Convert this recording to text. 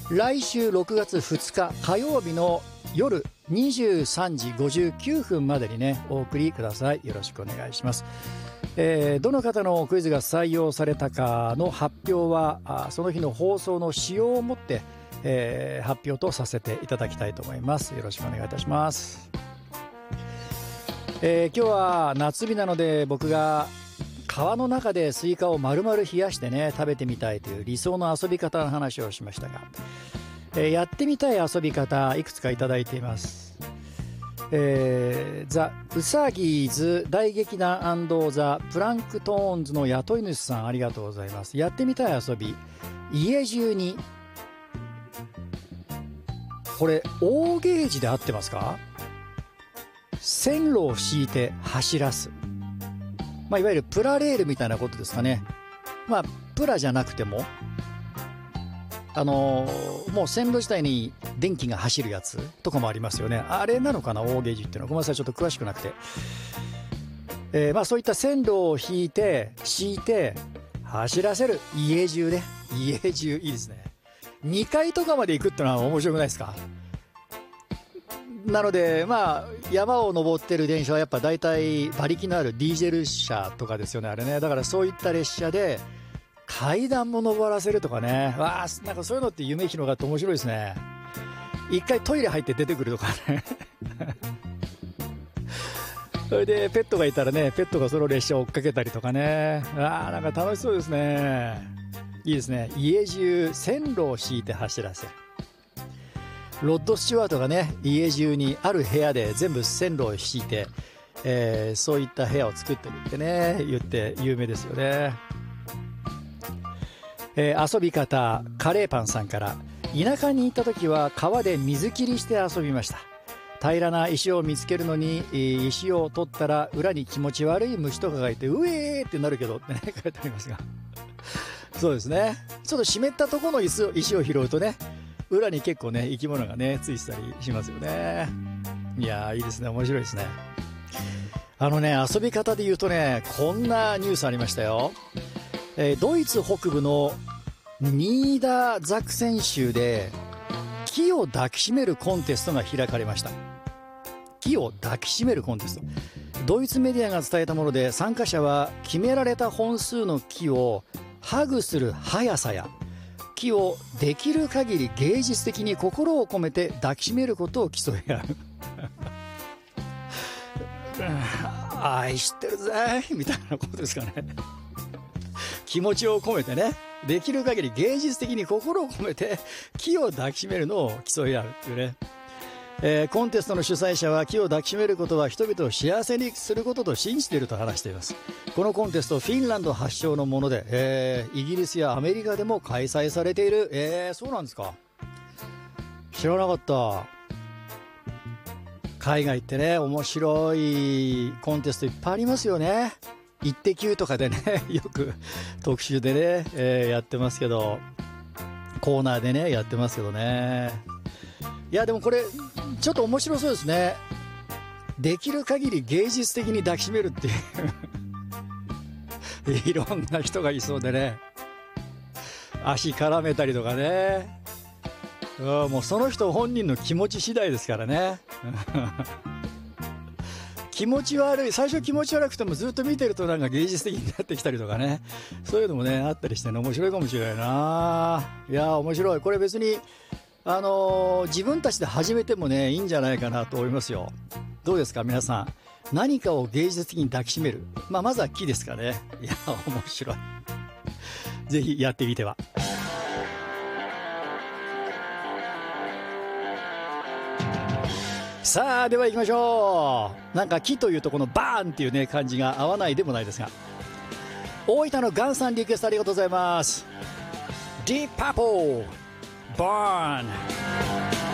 来週6月2日火曜日の夜23時59分までにねお送りください。よろしくお願いします。どの方のクイズが採用されたかの発表はその日の放送の仕様をもって、発表とさせていただきたいと思います。よろしくお願いいたします。今日は夏日なので僕が川の中でスイカを丸々冷やしてね食べてみたいという理想の遊び方の話をしましたが、やってみたい遊び方いくつかいただいています。ザ・ウサギーズ大劇団&ザ・プランクトーンズの雇い主さん、ありがとうございます。やってみたい遊び、家中に、これ大ゲージで合ってますか？線路を敷いて走らす、いわゆるプラレールみたいなことですかね。プラじゃなくてももう線路自体に電気が走るやつとかもありますよね。あれなのかな、大ゲージっていうのは。ごめんなさい、ちょっと詳しくなくて、そういった線路を敷いて走らせる家中ね。家中いいですね。2階とかまで行くってのは面白くないですか？なので山を登ってる電車はやっぱ大体馬力のあるディーゼル車とかですよね、あれね。だからそういった列車で階段も登らせるとかね。なんかそういうのって夢広がって面白いですね。一回トイレ入って出てくるとかねそれでペットがいたらね、ペットがその列車を追っかけたりとかね。なんか楽しそうですね。いいですね。家中線路を敷いて走らせる。ロッド・スチュワートがね、家中にある部屋で全部線路を敷いて、そういった部屋を作ってるってね言って有名ですよね。遊び方、カレーパンさんから、田舎に行った時は川で水切りして遊びました。平らな石を見つけるのに石を取ったら裏に気持ち悪い虫とかがいてうえーってなるけどってね書いてありますがそうですね。ちょっと湿ったところの石を拾うとね、裏に結構ね生き物がねついてたりしますよね。いやー、いいですね。面白いですね。遊び方で言うとね、こんなニュースありましたよ。ドイツ北部のニーダーザクセン州で木を抱きしめるコンテストが開かれました。木を抱きしめるコンテスト、ドイツメディアが伝えたもので、参加者は決められた本数の木をハグする速さや木をできる限り芸術的に心を込めて抱きしめることを競い合う愛してるぜみたいなことですかね。気持ちを込めてね、できる限り芸術的に心を込めて木を抱きしめるのを競い合うっていうね。コンテストの主催者は、木を抱きしめることは人々を幸せにすることと信じていると話しています。このコンテスト、フィンランド発祥のもので、イギリスやアメリカでも開催されている。そうなんですか。知らなかった。海外ってね、面白いコンテストいっぱいありますよね。イッテ Q とかでねよく特集でね、やってますけど、コーナーでねやってますけどね。いやでもこれちょっと面白そうですね。できる限り芸術的に抱きしめるっていういろんな人がいそうでね、足絡めたりとかね。もうその人本人の気持ち次第ですからね気持ち悪い、最初気持ち悪くてもずっと見てるとなんか芸術的になってきたりとかね、そういうのもねあったりしてね、面白いかもしれないな。いや面白い。これ別に自分たちで始めてもねいいんじゃないかなと思いますよ。どうですか皆さん、何かを芸術的に抱きしめる、まずは木ですかね。いや面白いぜひやってみては。さあでは行きましょう。なんか木というとこのバーンっていうね感じが合わないでもないですが、大分のガンさんリクエストありがとうございます。ディープパープルバーン。